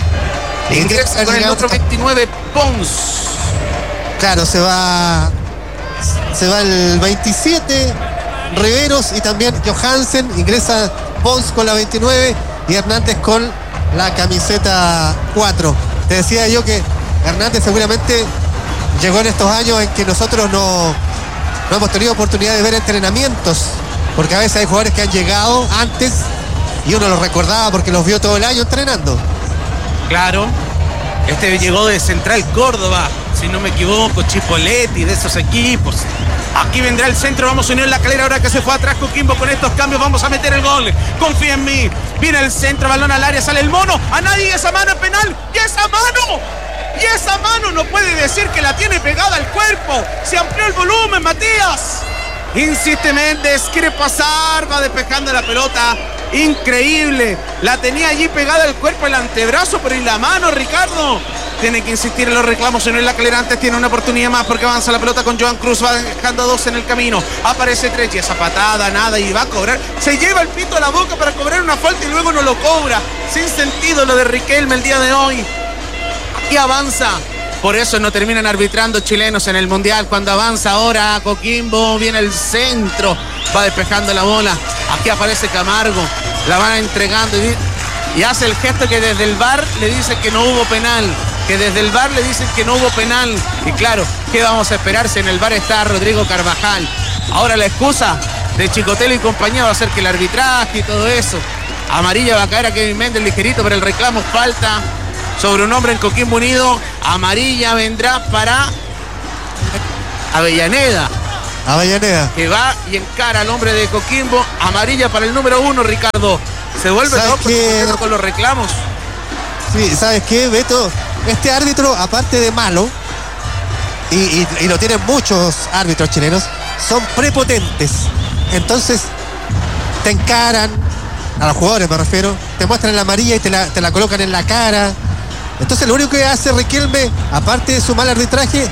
Ingresa con el otro veintinueve, Pons. Claro, se va. Se va el veintisiete, Riveros y también Johansen. Ingresa Pons con la veintinueve y Hernández con la camiseta cuatro. Te decía yo que Hernández seguramente llegó en estos años en que nosotros no, no hemos tenido oportunidad de ver entrenamientos. Porque a veces hay jugadores que han llegado antes y uno los recordaba porque los vio todo el año entrenando. Claro. Este llegó de Central Córdoba, si no me equivoco, Chipoletti, de esos equipos. Aquí vendrá el centro, vamos a unir La Calera ahora que se fue atrás Coquimbo con estos cambios, vamos a meter el gol. Confía en mí. Viene el centro, balón al área, sale el mono. A nadie, esa mano es penal. ¡Y esa mano! ¡Y esa mano no puede decir que la tiene pegada al cuerpo! Se amplió el volumen, Matías. Insiste Méndez, quiere pasar, va despejando la pelota. Increíble. La tenía allí pegada al cuerpo, el antebrazo, pero ¿y la mano, Ricardo? Tiene que insistir en los reclamos, en La Calera antes tiene una oportunidad más porque avanza la pelota con Joan Cruz, va dejando dos en el camino. Aparece tres y esa patada, nada, y va a cobrar. Se lleva el pito a la boca para cobrar una falta y luego no lo cobra. Sin sentido lo de Riquelme el día de hoy. Y avanza. Por eso no terminan arbitrando chilenos en el Mundial. Cuando avanza ahora Coquimbo, viene el centro, va despejando la bola. Aquí aparece Camargo, la van entregando y, y hace el gesto que desde el V A R le dice que no hubo penal. Que desde el V A R le dicen que no hubo penal. Y claro, ¿qué vamos a esperar si en el V A R está Rodrigo Carvajal? Ahora la excusa de Chicotelo y compañía va a ser que el arbitraje y todo eso. Amarilla va a caer a Kevin Méndez ligerito, pero el reclamo falta sobre un hombre en Coquimbo Unido. Amarilla vendrá para Avellaneda. Avellaneda. Que va y encara al hombre de Coquimbo. Amarilla para el número uno, Ricardo. Se vuelve loco qué? con los reclamos. Sí, ¿sabes qué, Beto? Este árbitro, aparte de malo, y, y, y lo tienen muchos árbitros chilenos, son prepotentes. Entonces, te encaran, a los jugadores me refiero, te muestran la amarilla y te la, te la colocan en la cara. Entonces, lo único que hace Riquelme, aparte de su mal arbitraje,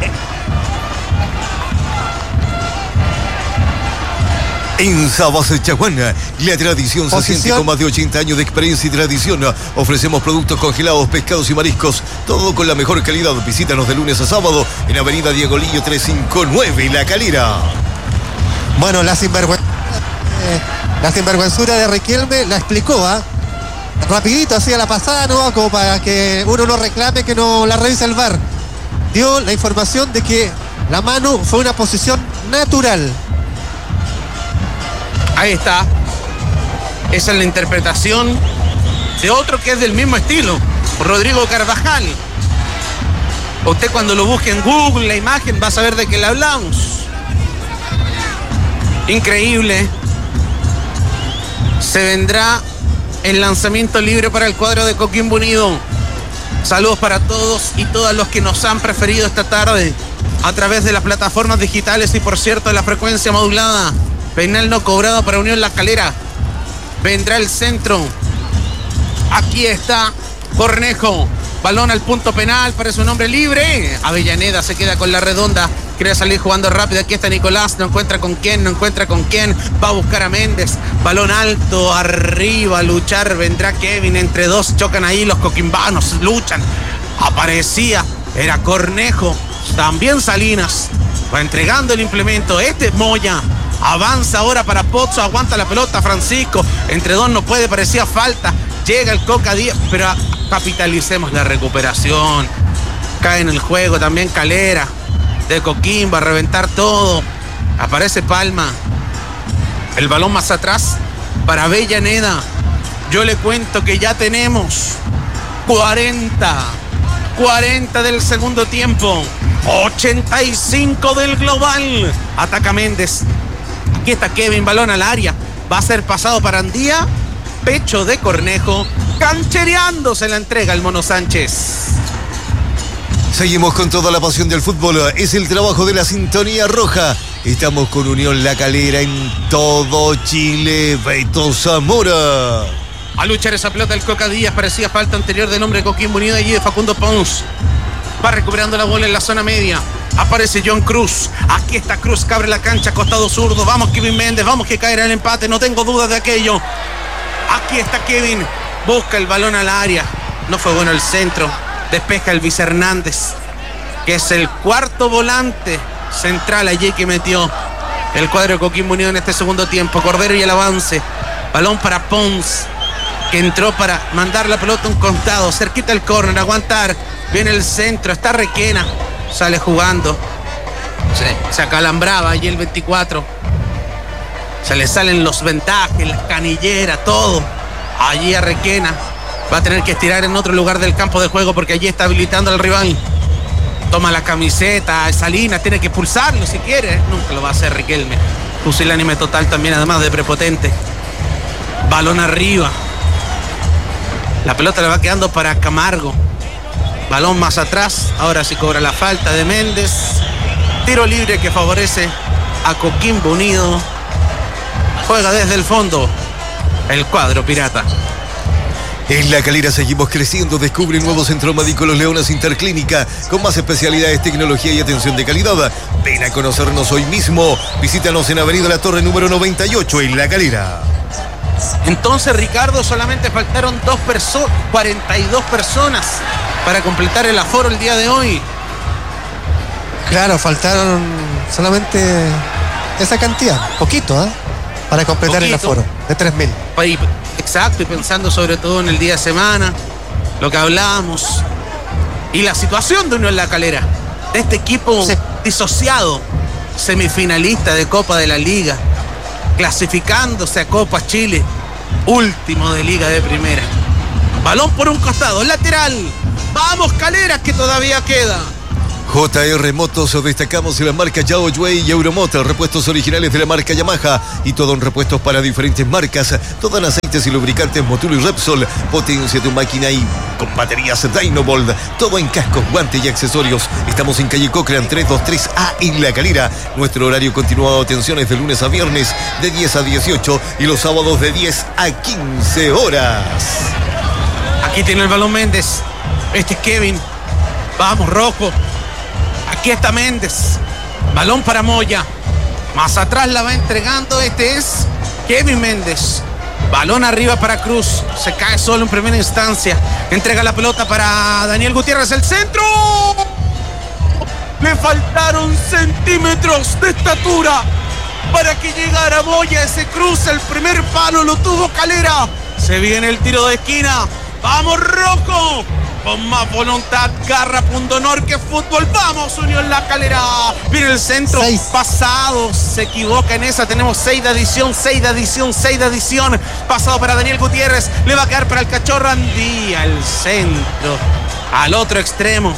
En Sabas Chaguana, la tradición se Posición. siente con más de ochenta años de experiencia y tradición. Ofrecemos productos congelados, pescados y mariscos, todo con la mejor calidad. Visítanos de lunes a sábado en Avenida Diego Lillo trescientos cincuenta y nueve, La Calera. bueno, la sinvergüenza, eh, la sinvergüenzura de Riquelme la explicó, ¿ah? Rapidito, así a la pasada, ¿no? Como para que uno no reclame que no la revise el V A R. Dio la información de que la mano fue una posición natural. Ahí está. Esa es la interpretación de otro que es del mismo estilo, Rodrigo Carvajal. Usted cuando lo busque en Google, la imagen, va a saber de qué le hablamos. Increíble. Se vendrá el lanzamiento libre para el cuadro de Coquimbo Unido. Saludos para todos y todas los que nos han preferido esta tarde a través de las plataformas digitales y, por cierto, la frecuencia modulada. Penal no cobrado para Unión La Calera. Vendrá el centro. Aquí está Cornejo. Balón al punto penal, parece un hombre libre. Avellaneda se queda con la redonda. Quiere salir jugando rápido. Aquí está Nicolás. No encuentra con quién, no encuentra con quién. Va a buscar a Méndez. Balón alto, arriba, a luchar. Vendrá Kevin. Entre dos chocan ahí los coquimbanos. Luchan. Aparecía. Era Cornejo. También Salinas. Va entregando el implemento. Este es Moya. Avanza ahora para Pozzo, aguanta la pelota Francisco, entre dos no puede, parecía falta, llega el Coca Díaz, pero capitalicemos la recuperación. Cae en el juego también Calera de Coquimbo, a reventar todo. Aparece Palma, el balón más atrás para Avellaneda. Yo le cuento que ya tenemos cuarenta cuarenta del segundo tiempo, ochenta y cinco del global. Ataca Méndez. Aquí está Kevin, balón al área. Va a ser pasado para Andía. Pecho de Cornejo. Canchereando se la entrega el Mono Sánchez. Seguimos con toda la pasión del fútbol. Es el trabajo de la sintonía roja. Estamos con Unión La Calera en todo Chile. Beto Zamora. A luchar esa pelota el Coca Díaz. Parecía falta anterior del hombre de Coquimbo Unido allí de Facundo Pons. Va recuperando la bola en la zona media. Aparece John Cruz. Aquí está Cruz que abre la cancha, costado zurdo. Vamos Kevin Méndez, vamos que caerá el empate. No tengo dudas de aquello. Aquí está Kevin. Busca el balón al área. No fue bueno el centro. Despeja el Vice Hernández, que es el cuarto volante central allí que metió el cuadro de Coquimbo Unido en este segundo tiempo. Cordero y el avance. Balón para Pons, que entró para mandar la pelota a un costado. Cerquita el córner, aguantar. Viene el centro, está Requena. Sale jugando. Se, se acalambraba allí el veinticuatro. Se le salen los vendajes, las canilleras, todo. Allí a Requena. Va a tener que estirar en otro lugar del campo de juego porque allí está habilitando al rival. Toma la camiseta, Salinas, tiene que pulsarlo si quiere. Nunca lo va a hacer Riquelme. Pusilánime total también, además de prepotente. Balón arriba. La pelota le va quedando para Camargo. Balón más atrás, ahora sí cobra la falta de Méndez. Tiro libre que favorece a Coquimbo Unido. Juega desde el fondo el cuadro pirata. En La Calera seguimos creciendo. Descubre el nuevo Centro Médico Los Leones Interclínica con más especialidades, tecnología y atención de calidad. Ven a conocernos hoy mismo. Visítanos en Avenida La Torre número noventa y ocho en La Calera. Entonces, Ricardo, solamente faltaron dos personas, cuarenta y dos personas para completar el aforo el día de hoy. Claro, faltaron solamente esa cantidad, poquito, ¿eh? Para completar Poquito. el aforo de tres mil. Exacto, y pensando sobre todo en el día de semana, lo que hablábamos, y la situación de Unión La Calera, de este equipo Sí. disociado, semifinalista de Copa de la Liga, clasificándose a Copa Chile, último de Liga de Primera. Balón por un costado, lateral. Vamos Calera, que todavía queda. J R Motos, destacamos en la marca Yao Yuey y Euromotor, repuestos originales de la marca Yamaha y todo en repuestos para diferentes marcas, todo en aceites y lubricantes Motul y Repsol, potencia tu máquina y con baterías Dynobolt, todo en cascos, guantes y accesorios. Estamos en calle Cochrane trescientos veintitrés A en La Calera. Nuestro horario continuado, atenciones de lunes a viernes de diez a dieciocho y los sábados de diez a quince horas. Aquí tiene el balón Méndez. Este es Kevin. Vamos, Rocco. Aquí está Méndez. Balón para Moya. Más atrás la va entregando. Este es Kevin Méndez. Balón arriba para Cruz. Se cae solo en primera instancia. Entrega la pelota para Daniel Gutiérrez. El centro. Le faltaron centímetros de estatura para que llegara Moya. Ese cruce, el primer palo lo tuvo Calera. Se viene el tiro de esquina. Vamos, Rocco. Con más voluntad, garra, punto honor que fútbol. Vamos, Unión La Calera. Viene el centro seis. Pasado. Se equivoca en esa. Tenemos seis de adición, seis de adición, seis de adición. Pasado para Daniel Gutiérrez. Le va a quedar para el Cachorro Andía. El centro. Al otro extremo.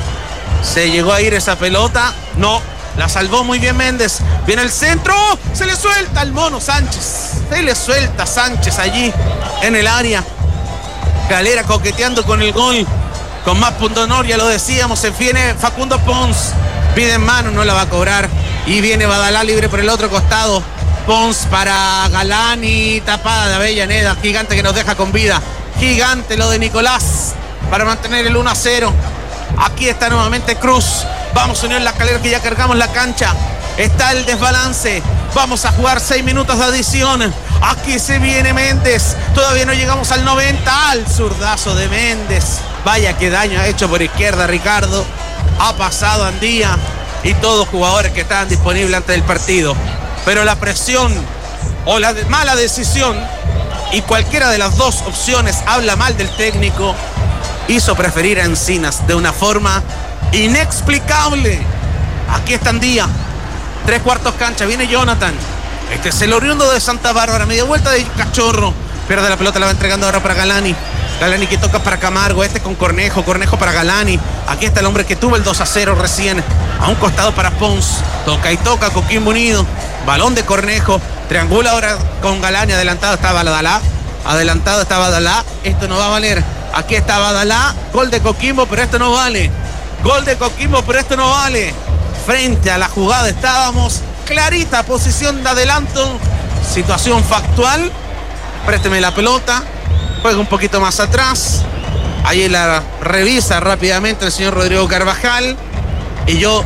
Se llegó a ir esa pelota. No. La salvó muy bien Méndez. Viene el centro. Se le suelta al mono Sánchez. Se le suelta Sánchez allí en el área. Calera coqueteando con el gol, con más punto honor, ya lo decíamos. Se viene Facundo Pons, pide en mano, no la va a cobrar. Y viene Badalá libre por el otro costado. Pons para Galán y tapada de Avellaneda. Gigante que nos deja con vida. Gigante lo de Nicolás para mantener el uno a cero. Aquí está nuevamente Cruz. Vamos, Unión La Calera, que ya cargamos la cancha. Está el desbalance. Vamos a jugar seis minutos de adición. Aquí se viene Méndez. Todavía no llegamos al noventa. Al zurdazo de Méndez. Vaya que daño ha hecho por izquierda Ricardo. Ha pasado Andía y todos los jugadores que estaban disponibles antes del partido. Pero la presión o la de mala decisión, y cualquiera de las dos opciones habla mal del técnico, hizo preferir a Encinas de una forma inexplicable. Aquí está Andía. Tres cuartos cancha, viene Jonathan. Este es el oriundo de Santa Bárbara. Media vuelta de Cachorro. Pierde la pelota, la va entregando ahora para Galani. Galani que toca para Camargo. Este con Cornejo. Cornejo para Galani. Aquí está el hombre que tuvo el dos a cero recién. A un costado para Pons. Toca y toca Coquimbo Unido. Balón de Cornejo. Triangula ahora con Galani. Adelantado está Badalá. Adelantado está Badalá. Esto no va a valer. Aquí está Badalá. Gol de Coquimbo, pero esto no vale. Gol de Coquimbo, pero esto no vale. Frente a la jugada estábamos. Clarita posición de adelanto. Situación factual. Présteme la pelota. Juega un poquito más atrás. Ahí la revisa rápidamente el señor Rodrigo Carvajal. Y yo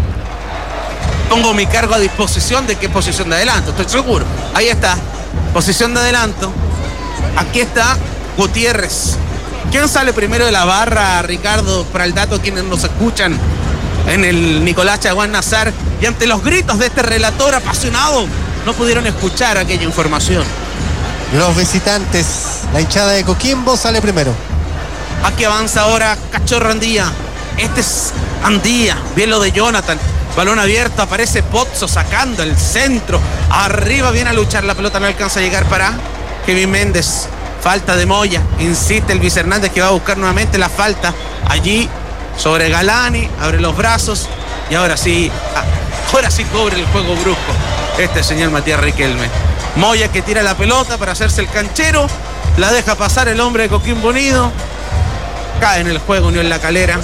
pongo mi cargo a disposición de qué posición de adelanto. Estoy seguro. Ahí está. Posición de adelanto. Aquí está Gutiérrez. ¿Quién sale primero de la barra, Ricardo? Para el dato, quienes nos escuchan en el Nicolás Chaguán Nazar, y ante los gritos de este relator apasionado, no pudieron escuchar aquella información. Los visitantes, la hinchada de Coquimbo sale primero. Aquí avanza ahora Cachorro Andía. Este es Andía. Bien lo de Jonathan. Balón abierto, aparece Pozzo sacando el centro. Arriba viene a luchar, la pelota no alcanza a llegar para Kevin Méndez. Falta de Moya. Insiste el Luis Hernández que va a buscar nuevamente la falta. Allí sobre Galani, abre los brazos y ahora sí, ahora sí cobre el juego brusco este señor Matías Riquelme. Moya que tira la pelota para hacerse el canchero, la deja pasar el hombre de Coquimbo Unido, cae en el juego Unión La Calera.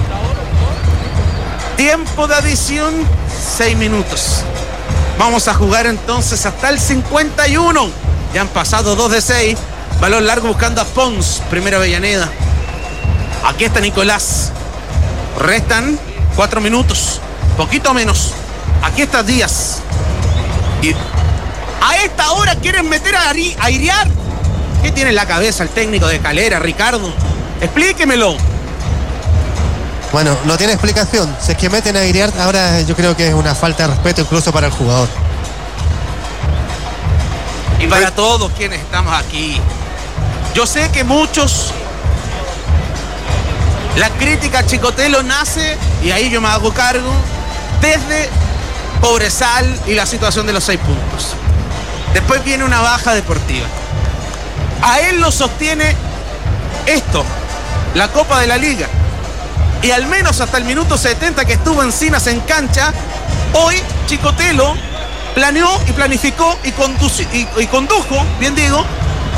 Tiempo de adición, seis minutos. Vamos a jugar entonces hasta el cincuenta y uno. Ya han pasado dos de seis. Balón largo buscando a Pons, primero Avellaneda. Aquí está Nicolás. Restan cuatro minutos, poquito menos. Aquí está Díaz. Y a esta hora quieren meter a airear. ¿Qué tiene en la cabeza el técnico de Calera, Ricardo? Explíquemelo. Bueno, no tiene explicación. Si es que meten a airear, ahora yo creo que es una falta de respeto incluso para el jugador. Y para todos quienes estamos aquí. Yo sé que muchos, la crítica a Chicotelo nace, y ahí yo me hago cargo, desde Cobresal y la situación de los seis puntos. Después viene una baja deportiva. A él lo sostiene esto, la Copa de la Liga. y al menos hasta el minuto setenta que estuvo Encinas en cancha, hoy Chicotelo planeó y planificó y, conduci- y, y condujo, bien digo,